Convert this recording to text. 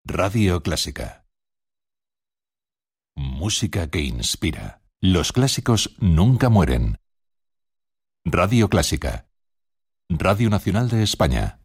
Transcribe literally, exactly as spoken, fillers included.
Radio Clásica. Música que inspira. Los clásicos nunca mueren. Radio Clásica. Radio Nacional de España.